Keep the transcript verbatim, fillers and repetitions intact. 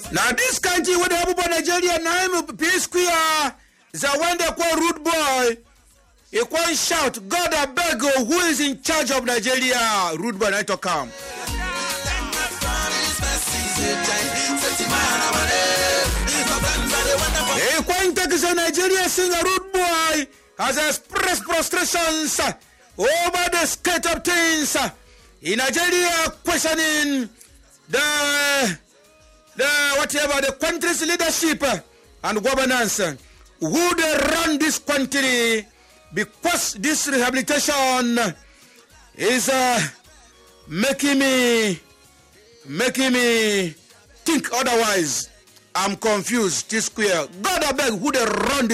Now this country with the Abuba Nigeria now P Square is a one they call rude boy. He can shout, God I beg you, who is in charge of Nigeria? Rude boy I to come. He can take his Nigeria singer rude boy has expressed frustrations over the state of things in Nigeria, questioning the the whatever the country's leadership and governance. Who they run this country, because this rehabilitation is uh, making me making me think otherwise. I'm confused. This square. God I beg, who they run this